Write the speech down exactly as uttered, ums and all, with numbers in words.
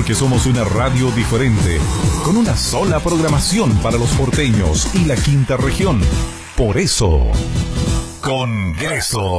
porque somos una radio diferente, con una sola programación para los porteños y la quinta región. Por eso, Congreso.